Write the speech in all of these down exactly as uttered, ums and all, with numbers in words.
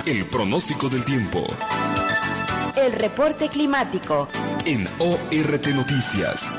El pronóstico del tiempo. El reporte climático. En O R T Noticias.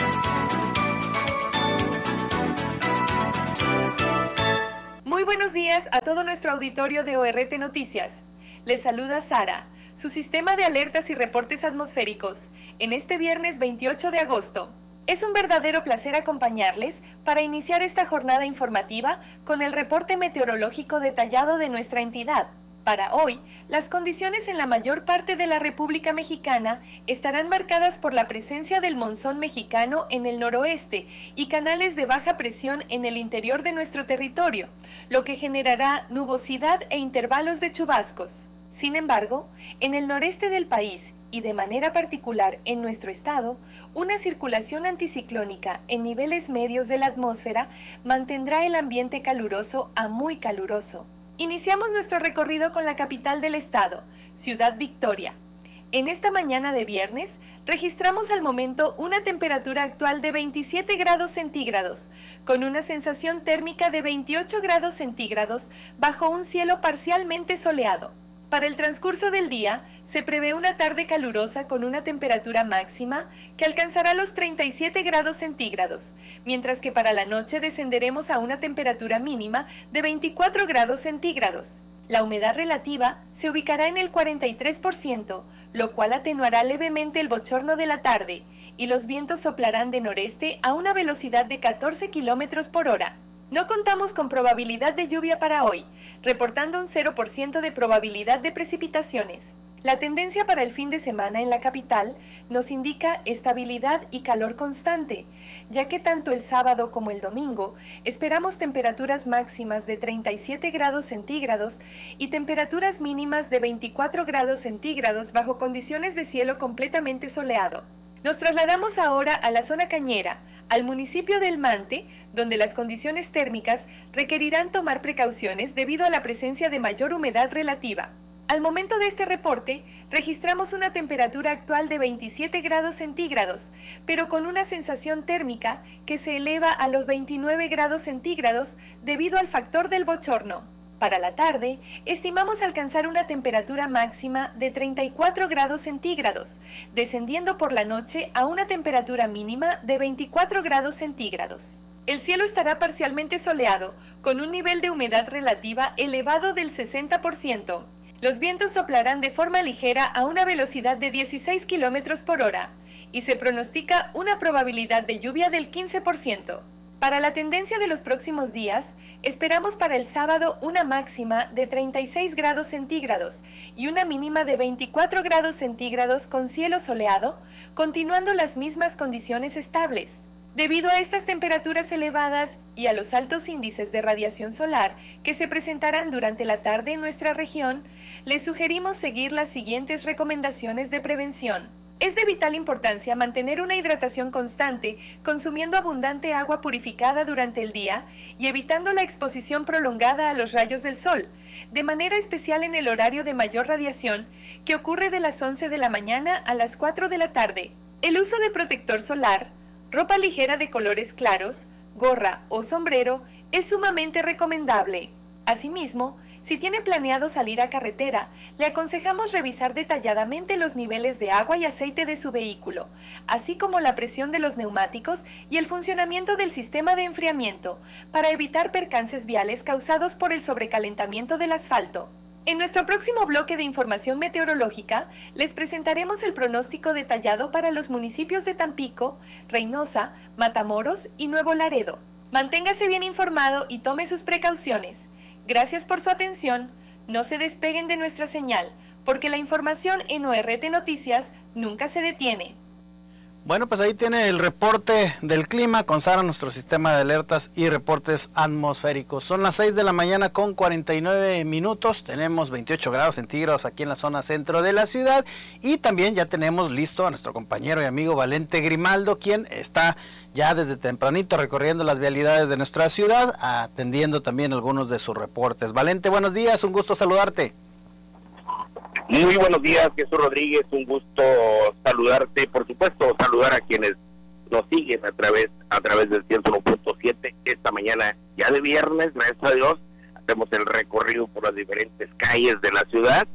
Muy buenos días a todo nuestro auditorio de O R T Noticias. Les saluda Sara, su sistema de alertas y reportes atmosféricos, en este viernes veintiocho de agosto. Es un verdadero placer acompañarles para iniciar esta jornada informativa con el reporte meteorológico detallado de nuestra entidad. Para hoy, las condiciones en la mayor parte de la República Mexicana estarán marcadas por la presencia del monzón mexicano en el noroeste y canales de baja presión en el interior de nuestro territorio, lo que generará nubosidad e intervalos de chubascos. Sin embargo, en el noreste del país y de manera particular en nuestro estado, una circulación anticiclónica en niveles medios de la atmósfera mantendrá el ambiente caluroso a muy caluroso. Iniciamos nuestro recorrido con la capital del estado, Ciudad Victoria. En esta mañana de viernes, registramos al momento una temperatura actual de veintisiete grados centígrados, con una sensación térmica de veintiocho grados centígrados bajo un cielo parcialmente soleado. Para el transcurso del día, se prevé una tarde calurosa con una temperatura máxima que alcanzará los treinta y siete grados centígrados, mientras que para la noche descenderemos a una temperatura mínima de veinticuatro grados centígrados. La humedad relativa se ubicará en el cuarenta y tres por ciento, lo cual atenuará levemente el bochorno de la tarde, y los vientos soplarán de noreste a una velocidad de catorce kilómetros por hora. No contamos con probabilidad de lluvia para hoy, reportando un cero por ciento de probabilidad de precipitaciones. La tendencia para el fin de semana en la capital nos indica estabilidad y calor constante, ya que tanto el sábado como el domingo esperamos temperaturas máximas de treinta y siete grados centígrados y temperaturas mínimas de veinticuatro grados centígrados bajo condiciones de cielo completamente soleado. Nos trasladamos ahora a la zona cañera, al municipio del Mante, donde las condiciones térmicas requerirán tomar precauciones debido a la presencia de mayor humedad relativa. Al momento de este reporte, registramos una temperatura actual de veintisiete grados centígrados, pero con una sensación térmica que se eleva a los veintinueve grados centígrados debido al factor del bochorno. Para la tarde, estimamos alcanzar una temperatura máxima de treinta y cuatro grados centígrados, descendiendo por la noche a una temperatura mínima de veinticuatro grados centígrados. El cielo estará parcialmente soleado, con un nivel de humedad relativa elevado del sesenta por ciento. Los vientos soplarán de forma ligera a una velocidad de dieciséis kilómetros por hora, y se pronostica una probabilidad de lluvia del quince por ciento. Para la tendencia de los próximos días, esperamos para el sábado una máxima de treinta y seis grados centígrados y una mínima de veinticuatro grados centígrados con cielo soleado, continuando las mismas condiciones estables. Debido a estas temperaturas elevadas y a los altos índices de radiación solar que se presentarán durante la tarde en nuestra región, les sugerimos seguir las siguientes recomendaciones de prevención. Es de vital importancia mantener una hidratación constante, consumiendo abundante agua purificada durante el día y evitando la exposición prolongada a los rayos del sol, de manera especial en el horario de mayor radiación, que ocurre de las once de la mañana a las cuatro de la tarde. El uso de protector solar, ropa ligera de colores claros, gorra o sombrero es sumamente recomendable. Asimismo, si tiene planeado salir a carretera, le aconsejamos revisar detalladamente los niveles de agua y aceite de su vehículo, así como la presión de los neumáticos y el funcionamiento del sistema de enfriamiento, para evitar percances viales causados por el sobrecalentamiento del asfalto. En nuestro próximo bloque de información meteorológica, les presentaremos el pronóstico detallado para los municipios de Tampico, Reynosa, Matamoros y Nuevo Laredo. Manténgase bien informado y tome sus precauciones. Gracias por su atención. No se despeguen de nuestra señal, porque la información en O R T Noticias nunca se detiene. Bueno, pues ahí tiene el reporte del clima con Sara, nuestro sistema de alertas y reportes atmosféricos. Son las seis de la mañana con cuarenta y nueve minutos, tenemos veintiocho grados centígrados aquí en la zona centro de la ciudad y también ya tenemos listo a nuestro compañero y amigo Valente Grimaldo, quien está ya desde tempranito recorriendo las vialidades de nuestra ciudad, atendiendo también algunos de sus reportes. Valente, buenos días, un gusto saludarte. Muy buenos días, Jesús Rodríguez, un gusto saludarte, por supuesto, saludar a quienes nos siguen a través a través del ciento uno punto siete esta mañana, ya de viernes, gracias a Dios, hacemos el recorrido por las diferentes calles de la ciudad.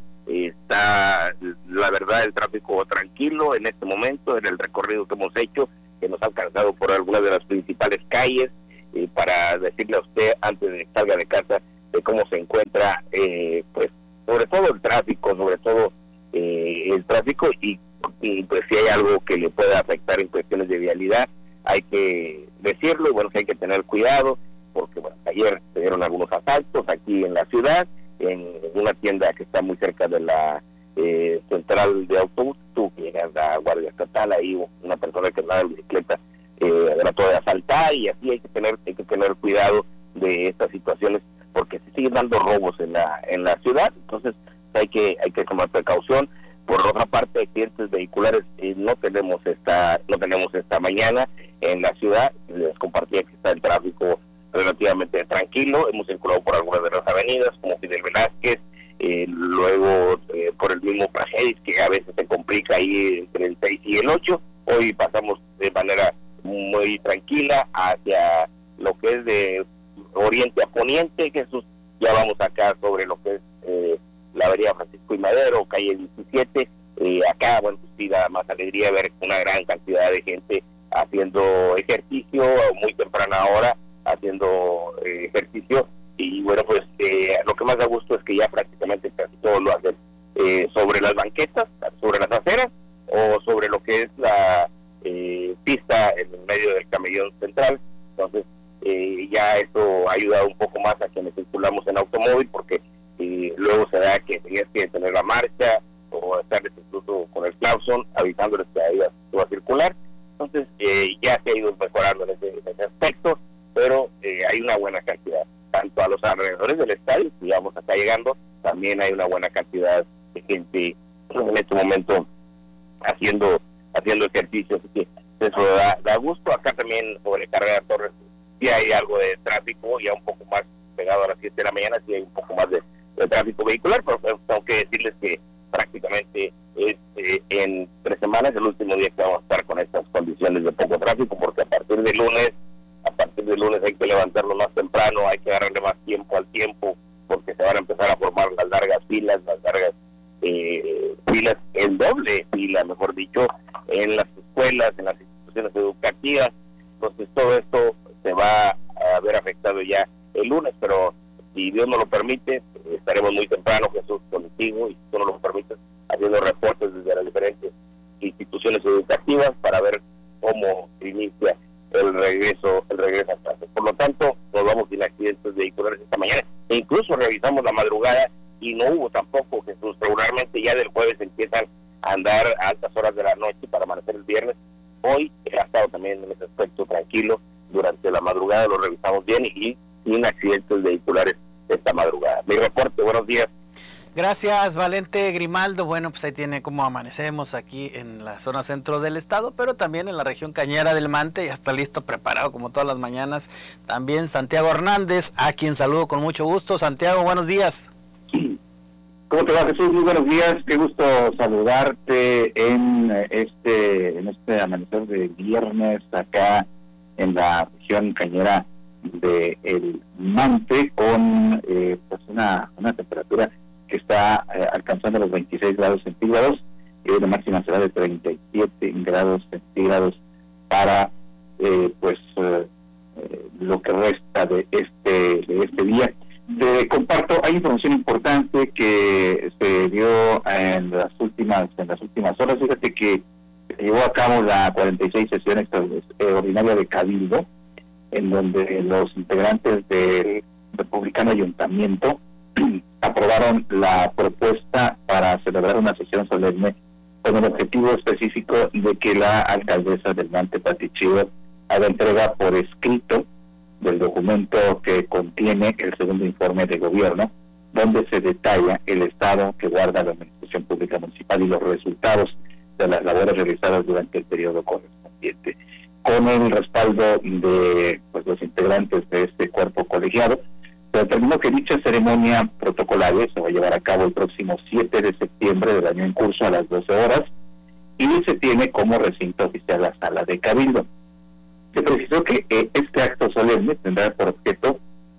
Está, la verdad, el tráfico tranquilo en este momento, en el recorrido que hemos hecho, que nos ha alcanzado por algunas de las principales calles, eh, para decirle a usted, antes de que salga de casa, de cómo se encuentra, eh, pues, sobre todo el tráfico, sobre todo eh, el tráfico, y, y pues si hay algo que le pueda afectar en cuestiones de vialidad, hay que decirlo, y bueno, que hay que tener cuidado, porque bueno, ayer se dieron algunos asaltos aquí en la ciudad, en una tienda que está muy cerca de la eh, central de autobús, tú que llegas a la Guardia Estatal, ahí una persona que andaba en bicicleta eh, trató de asaltar, y así hay que tener hay que tener cuidado de estas situaciones, porque se siguen dando robos en la en la ciudad, entonces hay que hay que tomar precaución. Por otra parte, accidentes vehiculares eh, no tenemos esta no tenemos esta mañana en la ciudad. Les compartía que está el tráfico relativamente tranquilo, hemos circulado por algunas de las avenidas como Fidel Velázquez, eh, luego eh, por el mismo Praxedis, que a veces se complica ahí entre el seis y el ocho. Hoy pasamos de manera muy tranquila hacia lo que es de oriente a poniente, Jesús. Ya vamos acá sobre lo que es eh, la avenida Francisco y Madero, calle diecisiete, eh, acá, bueno, pues sí da más alegría ver una gran cantidad de gente haciendo ejercicio muy temprana hora, haciendo eh, ejercicio, y bueno, pues eh, lo que más da gusto es que ya prácticamente casi todos lo hacen eh, sobre las banquetas, sobre las aceras, o sobre lo que es la eh, pista en el medio del camellón central. Entonces eh, ya esto ha ayudado un poco más a quienes circulamos en automóvil, porque eh, luego se da que tenías que detener la marcha, o estar incluso con el claxon avisándoles que ahí va a circular. Entonces eh, ya se ha ido mejorando en ese, en ese aspecto, pero eh, hay una buena cantidad, tanto a los alrededores del estadio, digamos, acá llegando, también hay una buena cantidad de gente en este momento haciendo haciendo ejercicio, así que eso da, da gusto. Acá también sobre Carrera Torres sí hay algo de tráfico, ya un poco más pegado a las siete de la mañana, sí hay un poco más de, de tráfico vehicular, pero tengo que decirles que prácticamente es eh, en tres semanas el último día que vamos a estar con estas condiciones de poco tráfico, porque a partir de lunes a partir del lunes hay que levantarlo más temprano, hay que darle más tiempo al tiempo, porque se van a empezar a formar las largas filas, las largas eh, filas en doble fila, mejor dicho, en las escuelas, en las instituciones educativas. Entonces todo esto se va a ver afectado ya el lunes, pero si Dios nos lo permite, estaremos muy temprano, Jesús, contigo, y si tú nos lo permites, haciendo reportes desde las diferentes instituciones educativas para ver cómo se inicia el regreso el regreso a clase. Por lo tanto, nos vamos sin accidentes vehiculares esta mañana, e incluso revisamos la madrugada y no hubo tampoco, Jesús. Regularmente ya del jueves empiezan a andar a altas horas de la noche para amanecer el viernes. Hoy ha estado también en ese aspecto tranquilo, durante la madrugada lo revisamos bien y sin accidentes vehiculares esta madrugada. Mi reporte, buenos días. Gracias, Valente Grimaldo. Bueno, pues ahí tiene cómo amanecemos aquí en la zona centro del estado, pero también en la región cañera del Mante. Ya está listo, preparado como todas las mañanas. También Santiago Hernández, a quien saludo con mucho gusto. Santiago, buenos días. ¿Cómo te va, Jesús? Muy buenos días. Qué gusto saludarte en este en este amanecer de viernes acá en la región cañera de El Mante, con eh, pues una, una temperatura que está eh, alcanzando los veintiséis grados centígrados, y la máxima será de treinta y siete grados centígrados para eh, pues eh, eh, lo que resta de este de este día. Te comparto, hay información importante que se dio en las últimas en las últimas horas. Fíjate que se llevó a cabo la cuarenta y seis sesión extraordinaria de Cabildo, en donde los integrantes del Republicano Ayuntamiento aprobaron la propuesta para celebrar una sesión solemne con el objetivo específico de que la alcaldesa del Mante, Pati Chivo, haga entrega por escrito del documento que contiene el segundo informe de gobierno, donde se detalla el estado que guarda la administración pública municipal y los resultados de las labores realizadas durante el periodo correspondiente. Con el respaldo de pues, los integrantes de este cuerpo colegiado, se determinó que dicha ceremonia protocolaria se va a llevar a cabo el próximo siete de septiembre del año en curso a las doce horas, y se tiene como recinto oficial la sala de Cabildo. Se precisó que eh, este acto solemne tendrá por objeto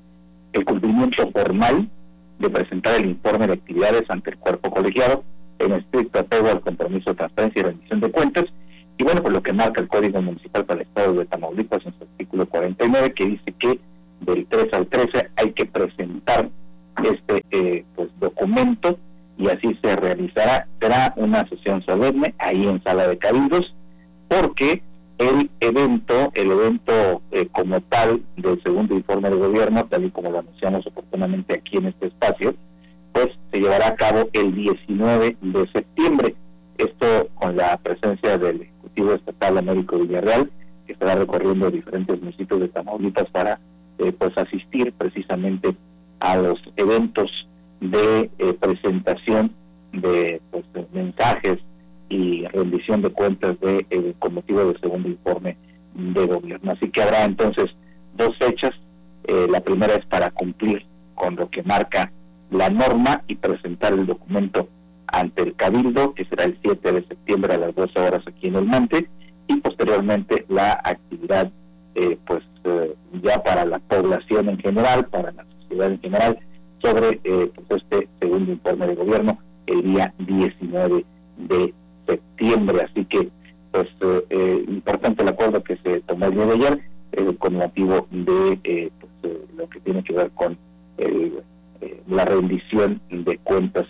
el cumplimiento formal de presentar el informe de actividades ante el cuerpo colegiado en estricto apego al compromiso de transparencia y rendición de cuentas. Y bueno, pues lo que marca el Código Municipal para el Estado de Tamaulipas en su artículo cuarenta y nueve, que dice que del tres al trece hay que presentar este eh, pues documento, y así se realizará. Será una sesión solemne ahí en Sala de Cabildos, porque el evento, el evento eh, como tal del segundo informe de gobierno, tal y como lo anunciamos oportunamente aquí en este espacio, pues se llevará a cabo el diecinueve de septiembre. Esto con la presencia del Ejecutivo Estatal Américo Villarreal, que estará recorriendo diferentes municipios de Tamaulipas para eh, pues asistir precisamente a los eventos de eh, presentación de pues, de mensajes y rendición de cuentas de, eh, con motivo del segundo informe de gobierno. Así que habrá entonces dos fechas. Eh, la primera es para cumplir con lo que marca la norma y presentar el documento ante el Cabildo, que será el siete de septiembre a las doce horas aquí en el Monte, y posteriormente la actividad eh, pues eh, ya para la población en general, para la sociedad en general, sobre eh, pues este segundo informe de gobierno el día diecinueve de septiembre. Así que pues eh, eh, importante el acuerdo que se tomó el día de ayer eh, con motivo de eh, pues, eh, lo que tiene que ver con el, eh, la rendición de cuentas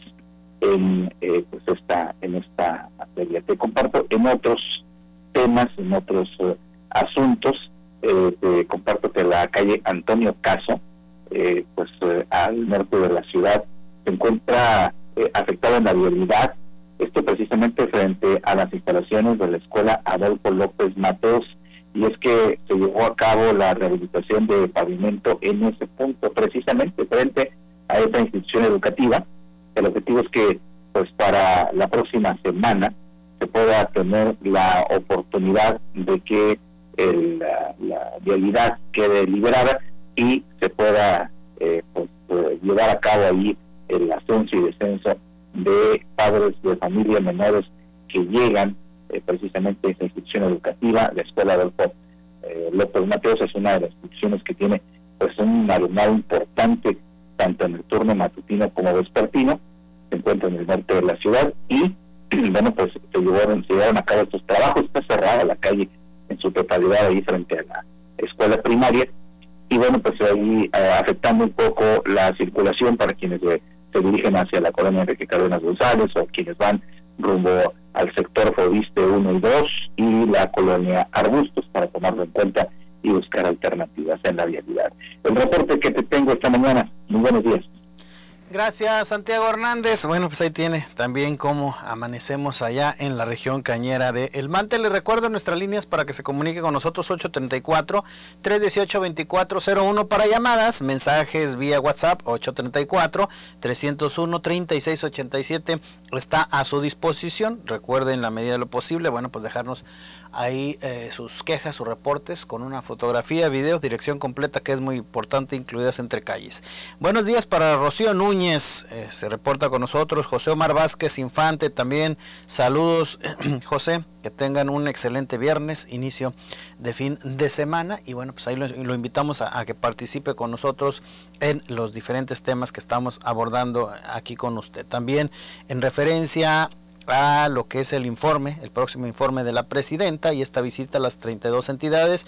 en eh, pues esta en esta materia. Te comparto en otros temas, en otros uh, asuntos. Eh, te comparto que la calle Antonio Caso, eh, pues eh, al norte de la ciudad, se encuentra eh, afectada en la vialidad. Esto precisamente frente a las instalaciones de la escuela Adolfo López Mateos, y es que se llevó a cabo la rehabilitación de pavimento en ese punto, precisamente frente a esta institución educativa. El objetivo es que pues para la próxima semana se pueda tener la oportunidad de que el, la, la vialidad quede liberada y se pueda eh, pues, eh, llevar a cabo ahí el ascenso y descenso de padres de familia menores que llegan eh, precisamente a esta institución educativa. La escuela Adolfo eh, López Mateos es una de las instituciones que tiene pues un alumnado importante tanto en el turno matutino como vespertino. Se encuentra en el norte de la ciudad y bueno, pues se llevaron, se llevaron a cabo estos trabajos. Está cerrada la calle en su totalidad ahí frente a la escuela primaria, y bueno, pues ahí eh, afectando un poco la circulación para quienes eh, se dirigen hacia la colonia Enrique Cárdenas González, o quienes van rumbo al sector Fobiste uno y dos y la colonia Arbustos, para tomarlo en cuenta y buscar alternativas en la vialidad. El reporte que te tengo esta mañana. Muy buenos días. Gracias, Santiago Hernández. Bueno, pues ahí tiene también cómo amanecemos allá en la región cañera de El Mante. Les recuerdo nuestras líneas para que se comunique con nosotros: ocho treinta y cuatro, trescientos dieciocho, veinticuatro cero uno para llamadas, mensajes vía WhatsApp ocho treinta y cuatro, trescientos uno, treinta y seis ochenta y siete está a su disposición. Recuerden, en la medida de lo posible, bueno, pues dejarnos ahí eh, sus quejas, sus reportes con una fotografía, video, dirección completa, que es muy importante, incluidas entre calles. Buenos días para Rocío Núñez, eh, se reporta con nosotros. José Omar Vázquez Infante también, saludos José, que tengan un excelente viernes, inicio de fin de semana, y bueno, pues ahí lo, lo invitamos a, a que participe con nosotros en los diferentes temas que estamos abordando aquí con usted. También en referencia a lo que es el informe, el próximo informe de la presidenta y esta visita a las treinta y dos entidades,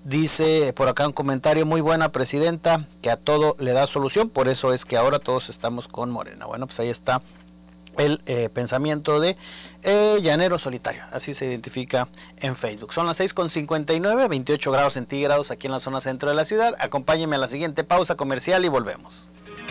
dice por acá un comentario: muy buena presidenta, que a todo le da solución, por eso es que ahora todos estamos con Morena. Bueno, pues ahí está el eh, pensamiento de eh, Llanero Solitario, así se identifica en Facebook. Son las seis con cincuenta y nueve, veintiocho grados centígrados aquí en la zona centro de la ciudad. Acompáñenme a la siguiente pausa comercial y volvemos.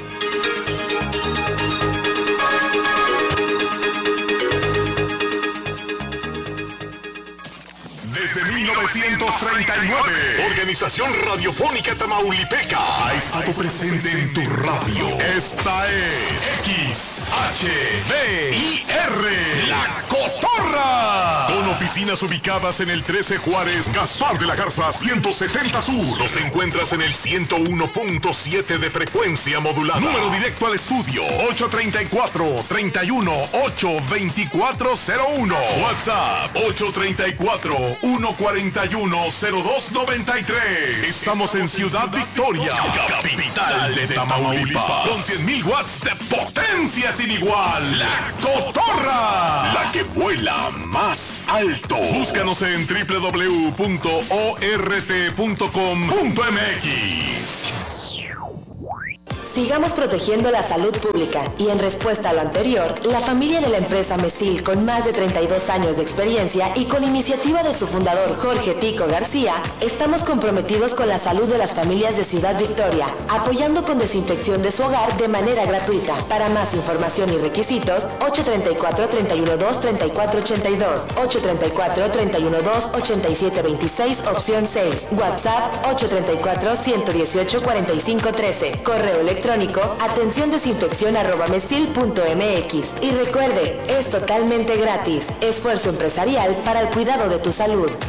Desde mil novecientos treinta y nueve, Organización Radiofónica Tamaulipeca ha estado presente en tu radio. Esta es X H D I R, La Cotorra. Con oficinas ubicadas en el trece Juárez, Gaspar de la Garza ciento setenta Sur. Nos encuentras en el ciento uno punto siete de frecuencia modulada. Número directo al estudio: ocho treinta y cuatro, treinta y uno, ocho veinticuatro cero uno. WhatsApp: ocho treinta y cuatro, uno cuarenta y uno, cero dos nueve tres. Estamos en Ciudad Victoria, capital de Tamaulipas, con cien mil watts de potencia sin igual. La Cotorra, la que vuela más alto. Búscanos en doble u doble u doble u punto o r t punto com punto m x. Sigamos protegiendo la salud pública y en respuesta a lo anterior, la familia de la empresa Mesil, con más de treinta y dos años de experiencia y con iniciativa de su fundador Jorge Tico García, estamos comprometidos con la salud de las familias de Ciudad Victoria, apoyando con desinfección de su hogar de manera gratuita. Para más información y requisitos, ocho tres cuatro, tres uno dos, tres cuatro ocho dos, ocho tres cuatro, tres uno dos, ocho siete dos seis, opción seis, WhatsApp ocho tres cuatro, uno uno ocho, cuatro cinco uno tres, correo electrónico electrónico atención desinfección arroba mesil punto m x. Y recuerde, es totalmente gratis. Esfuerzo empresarial para el cuidado de tu salud.